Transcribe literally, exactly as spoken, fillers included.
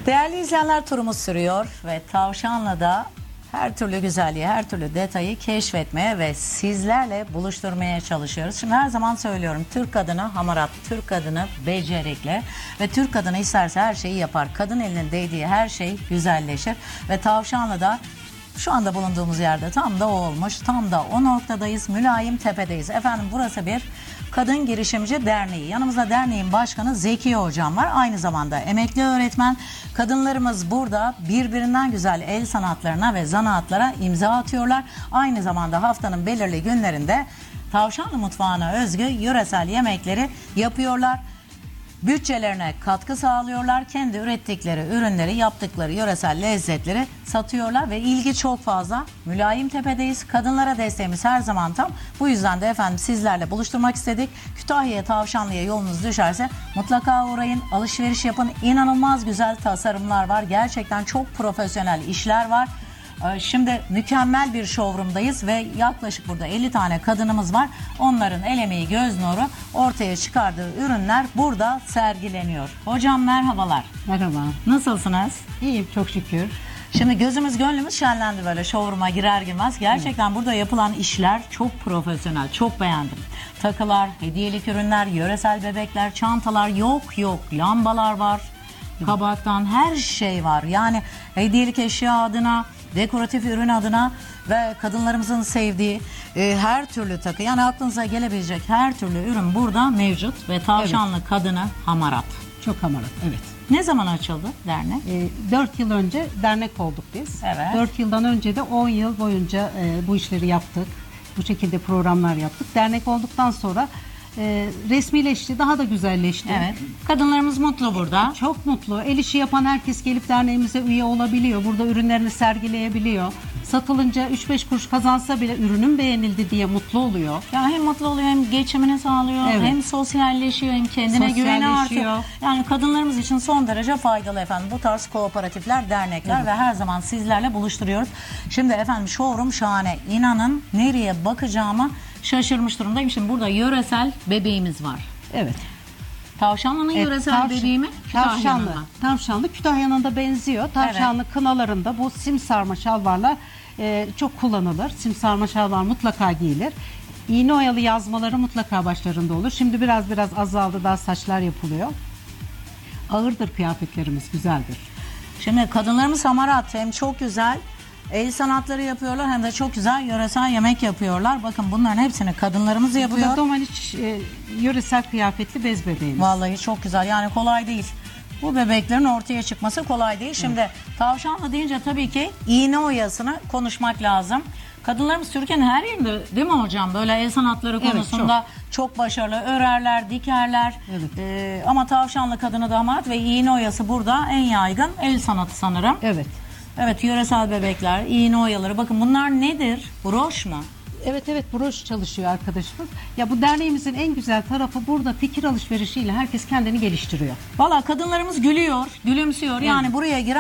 Değerli izleyenler, turumuz sürüyor ve Tavşanlı'da her türlü güzelliği, her türlü detayı keşfetmeye ve sizlerle buluşturmaya çalışıyoruz. Şimdi her zaman söylüyorum, Türk kadını hamarat, Türk kadını becerikli ve Türk kadını isterse her şeyi yapar. Kadın elinin değdiği her şey güzelleşir ve Tavşanlı'da şu anda bulunduğumuz yerde tam da o olmuş. Tam da o noktadayız. Mülayim Tepe'deyiz. Efendim, burası bir Kadın Girişimci Derneği. Yanımızda derneğin başkanı Zekiye Hocam var. Aynı zamanda emekli öğretmen. Kadınlarımız burada birbirinden güzel el sanatlarına ve zanaatlara imza atıyorlar. Aynı zamanda haftanın belirli günlerinde Tavşanlı mutfağına özgü yöresel yemekleri yapıyorlar. Bütçelerine katkı sağlıyorlar. Kendi ürettikleri ürünleri, yaptıkları yöresel lezzetleri satıyorlar ve ilgi çok fazla. Mülayim Tepe'deyiz. Kadınlara desteğimiz her zaman tam. Bu yüzden de efendim sizlerle buluşturmak istedik. Kütahya'ya, Tavşanlı'ya yolunuz düşerse mutlaka uğrayın. Alışveriş yapın. İnanılmaz güzel tasarımlar var. Gerçekten çok profesyonel işler var. Şimdi mükemmel bir showroom'dayız ve yaklaşık burada elli tane kadınımız var. Onların el emeği, göz nuru ortaya çıkardığı ürünler burada sergileniyor. Hocam merhabalar. Merhaba. Nasılsınız? İyiyim çok şükür. Şimdi gözümüz gönlümüz şenlendi böyle showroom'a girer girmez. Gerçekten evet, burada yapılan işler çok profesyonel, çok beğendim. Takılar, hediyelik ürünler, yöresel bebekler, çantalar, yok yok lambalar var. Kabaktan her şey var. Yani hediyelik eşya adına, dekoratif ürün adına ve kadınlarımızın sevdiği e, her türlü takı, yani aklınıza gelebilecek her türlü ürün burada mevcut ve Tavşanlı evet, kadını hamarat. Çok hamarat, evet. Ne zaman açıldı dernek? E, dört yıl önce dernek olduk biz. Evet. dört yıldan önce de on yıl boyunca e, bu işleri yaptık. Bu şekilde programlar yaptık. Dernek olduktan sonra e, resmileşti, daha da güzelleşti. Evet. Kadınlarımız mutlu burada. Çok mutlu. El işi yapan herkes gelip derneğimize üye olabiliyor. Burada ürünlerini sergileyebiliyor. Satılınca üç beş kuruş kazansa bile ürünün beğenildi diye mutlu oluyor. Ya hem mutlu oluyor, hem geçimini sağlıyor, evet, hem sosyalleşiyor, hem kendine güveni artıyor. Yani kadınlarımız için son derece faydalı efendim. Bu tarz kooperatifler, dernekler, evet, ve her zaman sizlerle buluşturuyoruz. Şimdi efendim showroom şahane. İnanın nereye bakacağımı şaşırmış durumdayım. Şimdi burada yöresel bebeğimiz var. Evet. Tavşanlı'nın evet, yöresel tavş bebeği mi? Tavşanlı. Tavşanlı Kütahya'nın da benziyor. Tavşanlı evet, kınalarında bu sim sarma şalvarlar e, çok kullanılır. Sim sarma şalvar mutlaka giyilir. İğne oyalı yazmaları mutlaka başlarında olur. Şimdi biraz biraz azaldı, daha saçlar yapılıyor. Ağırdır kıyafetlerimiz, güzeldir. Şimdi kadınlarımız hamarat, hem çok güzel el sanatları yapıyorlar hem de çok güzel yöresel yemek yapıyorlar. Bakın bunların hepsini kadınlarımız yapıyor. Bu da Domaniç e, yöresel kıyafetli bez bebeğimiz. Vallahi çok güzel, yani kolay değil. Bu bebeklerin ortaya çıkması kolay değil. Şimdi evet, Tavşanlı deyince tabii ki iğne oyasını konuşmak lazım. Kadınlarımız Türkiye'nin her yerinde değil mi hocam? Böyle el sanatları konusunda evet, çok. çok başarılı. Örerler, dikerler. Evet. Ee, ama Tavşanlı kadını da hamarat ve iğne oyası burada en yaygın el sanatı sanırım. Evet. Evet, yöresel bebekler, iğne oyaları. Bakın bunlar nedir? Broş mu? Evet evet, broş çalışıyor arkadaşımız. Ya bu derneğimizin en güzel tarafı, burada fikir alışverişiyle herkes kendini geliştiriyor. Valla kadınlarımız gülüyor, gülümsüyor. Evet. Yani buraya giren